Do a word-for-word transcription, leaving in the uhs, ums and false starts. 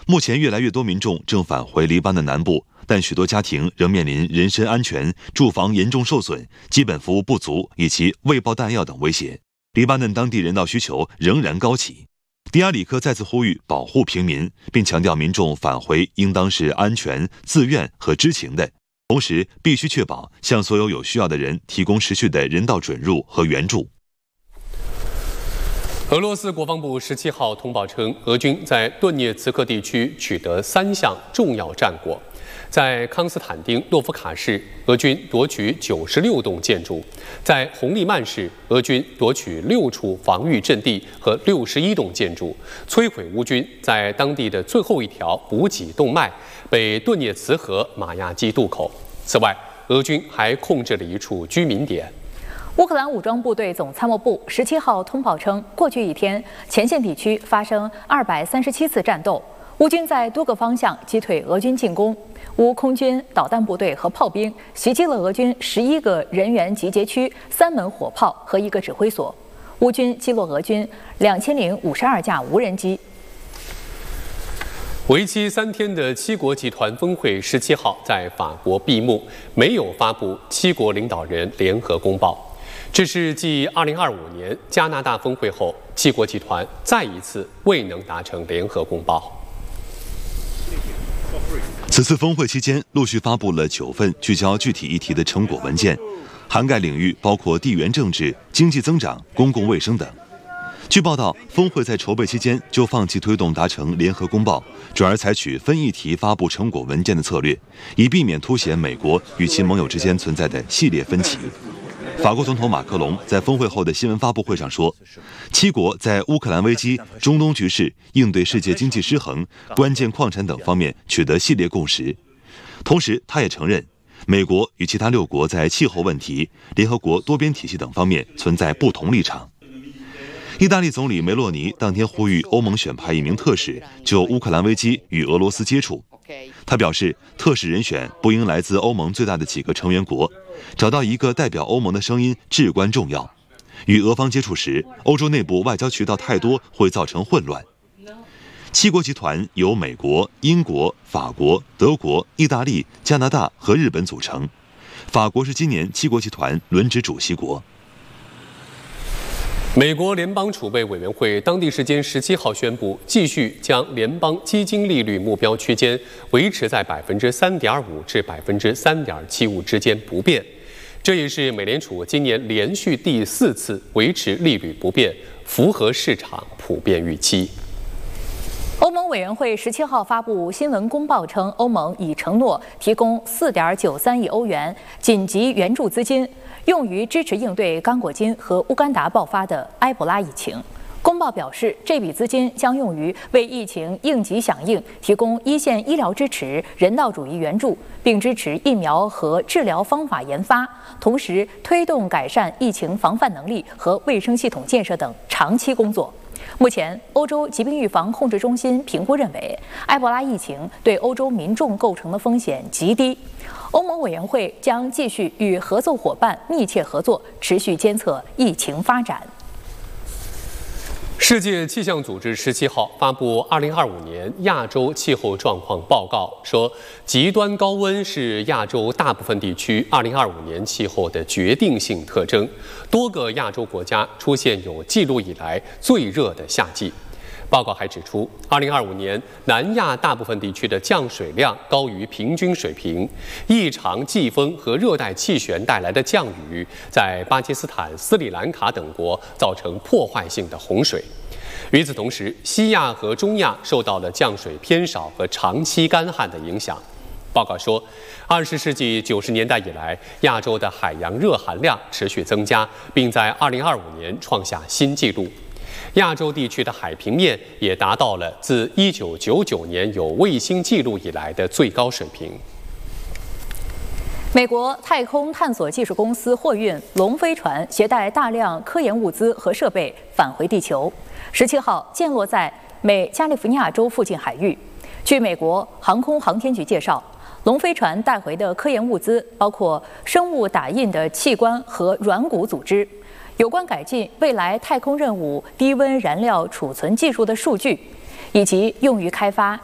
目前，越来越多民众正返回黎巴嫩南部，但许多家庭仍面临人身安全、住房严重受损、基本服务不足以及未爆弹药等威胁。黎巴嫩当地人道需求仍然高企。迪亚里科再次呼吁保护平民，并强调民众返回应当是安全、自愿和知情的，同时必须确保向所有有需要的人提供持续的人道准入和援助。 俄罗斯国防部十七号通报称，俄军在顿涅茨克地区取得三项重要战果。在康斯坦丁诺夫卡市，俄军夺取九十六栋建筑；在红利曼市，俄军夺取六处防御阵地和六十一栋建筑，摧毁乌军在当地的最后一条补给动脉——北顿涅茨河马亚基渡口。此外，俄军还控制了一处居民点。 乌克兰武装部队总参谋部十七号通报称，过去一天，前线地区发生二百三十七次战斗，乌军在多个方向击退俄军进攻。乌空军、导弹部队和炮兵袭击了俄军十一个人员集结区、三门火炮和一个指挥所。乌军击落俄军两千零五十二架无人机。 为期三天的七国集团峰会十七号在法国闭幕，没有发布七国领导人联合公报。这是继二零二五年加拿大峰会后，七国集团再一次未能达成联合公报。 此次峰会期间，陆续发布了九份聚焦具体议题的成果文件，涵盖领域包括地缘政治、经济增长、公共卫生等。据报道，峰会在筹备期间就放弃推动达成联合公报，转而采取分议题发布成果文件的策略，以避免凸显美国与其盟友之间存在的系列分歧。法国总统马克龙在峰会后的新闻发布会上说，七国在乌克兰危机、中东局势、应对世界经济失衡、关键矿产等方面取得系列共识。同时，他也承认，美国与其他六国在气候问题、联合国多边体系等方面存在不同立场。意大利总理梅洛尼当天呼吁欧盟选派一名特使就乌克兰危机与俄罗斯接触。他表示，特使人选不应来自欧盟最大的几个成员国，找到一个代表欧盟的声音至关重要。与俄方接触时，欧洲内部外交渠道太多会造成混乱。七国集团由美国、英国、法国、德国、意大利、加拿大和日本组成，法国是今年七国集团轮值主席国。 美国联邦储备委员会当地时间十七号宣布，继续将联邦基金利率目标区间维持在百分之三点五至百分之三点七五之间不变。这也是美联储今年连续第四次维持利率不变，符合市场普遍预期。 欧盟委员会十七号发布新闻公报称，欧盟已承诺提供四点九三亿欧元紧急援助资金，用于支持应对刚果金和乌干达爆发的埃博拉疫情。公报表示，这笔资金将用于为疫情应急响应提供一线医疗支持、人道主义援助，并支持疫苗和治疗方法研发，同时推动改善疫情防范能力和卫生系统建设等长期工作。目前，欧洲疾病预防控制中心评估认为，埃博拉疫情对欧洲民众构成的风险极低。欧盟委员会将继续与合作伙伴密切合作，持续监测疫情发展。 世界气象组织十七号发布二零二五年亚洲气候状况报告，说极端高温是亚洲大部分地区二零二五年气候的决定性特征，多个亚洲国家出现有记录以来最热的夏季。报告还指出，二零二五年南亚大部分地区的降水量高于平均水平，异常季风和热带气旋带来的降雨，在巴基斯坦、斯里兰卡等国造成破坏性的洪水。与此同时，西亚和中亚受到了降水偏少和长期干旱的影响。报告说，二十世纪九十年代以来，亚洲的海洋热含量持续增加，并在二零二五年创下新纪录。亚洲地区的海平面也达到了自一九九九年有卫星记录以来的最高水平。 美国太空探索技术公司货运龙飞船携带大量科研物资和设备返回地球，十七号降落在美加利福尼亚州附近海域。据美国航空航天局介绍，龙飞船带回的科研物资包括生物打印的器官和软骨组织，有关改进未来太空任务低温燃料储存技术的数据，以及用于开发